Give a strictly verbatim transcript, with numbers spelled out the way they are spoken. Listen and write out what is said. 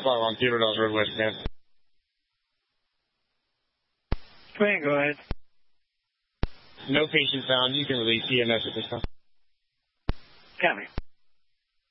Follow on Theodore Dawes Road, West Command. Command, go ahead. No patient found. You can release E M S at this time. Copy.